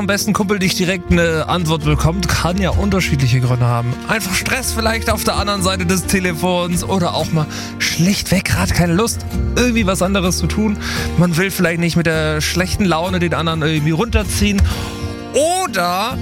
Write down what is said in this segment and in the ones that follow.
am besten Kumpel nicht direkt eine Antwort bekommt, kann ja unterschiedliche Gründe haben. Einfach Stress vielleicht auf der anderen Seite des Telefons oder auch mal schlichtweg gerade keine Lust, irgendwie was anderes zu tun. Man will vielleicht nicht mit der schlechten Laune den anderen irgendwie runterziehen. Oder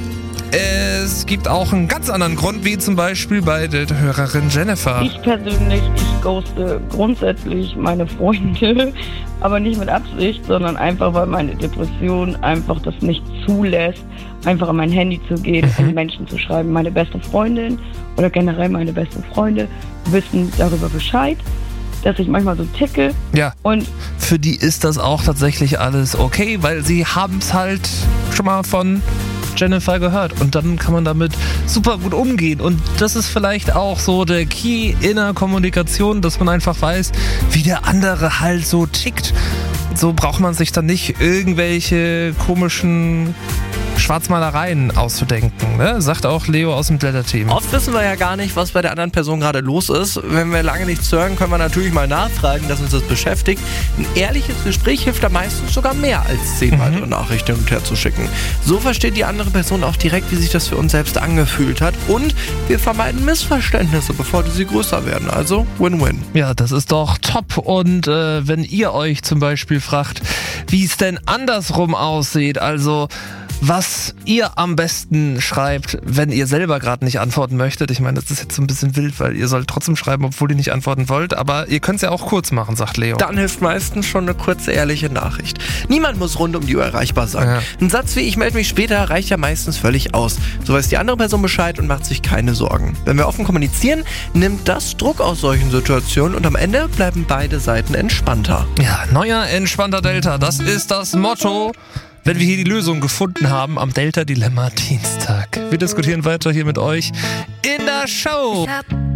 es gibt auch einen ganz anderen Grund, wie zum Beispiel bei der Hörerin Jennifer. Ich persönlich, ghoste grundsätzlich meine Freunde, aber nicht mit Absicht, sondern einfach, weil meine Depression einfach das nicht zulässt, einfach an mein Handy zu gehen und Menschen zu schreiben. Meine beste Freundin oder generell meine besten Freunde wissen darüber Bescheid, dass ich manchmal so ticke. Ja, und für die ist das auch tatsächlich alles okay, weil sie haben es halt schon mal von Jennifer gehört und dann kann man damit super gut umgehen und das ist vielleicht auch so der Key in der Kommunikation, dass man einfach weiß, wie der andere halt so tickt. So braucht man sich dann nicht irgendwelche komischen Schwarzmalereien auszudenken, ne? Sagt auch Leo aus dem Blätter-Team. Oft wissen wir ja gar nicht, was bei der anderen Person gerade los ist. Wenn wir lange nichts hören, können wir natürlich mal nachfragen, dass uns das beschäftigt. Ein ehrliches Gespräch hilft da meistens sogar mehr, als 10 weitere Nachrichten hin und her zu schicken. So versteht die andere Person auch direkt, wie sich das für uns selbst angefühlt hat. Und wir vermeiden Missverständnisse, bevor sie größer werden. Also Win-Win. Ja, das ist doch top. Und wenn ihr euch zum Beispiel fragt, wie es denn andersrum aussieht, also was ihr am besten schreibt, wenn ihr selber gerade nicht antworten möchtet. Ich meine, das ist jetzt so ein bisschen wild, weil ihr sollt trotzdem schreiben, obwohl ihr nicht antworten wollt. Aber ihr könnt es ja auch kurz machen, sagt Leo. Dann hilft meistens schon eine kurze, ehrliche Nachricht. Niemand muss rund um die Uhr erreichbar sein. Ja. Ein Satz wie "Ich melde mich später" reicht ja meistens völlig aus. So weiß die andere Person Bescheid und macht sich keine Sorgen. Wenn wir offen kommunizieren, nimmt das Druck aus solchen Situationen und am Ende bleiben beide Seiten entspannter. Ja, neuer entspannter Delta, das ist das Motto, wenn wir hier die Lösung gefunden haben am Delta Dilemma Dienstag. Wir diskutieren weiter hier mit euch in der Show.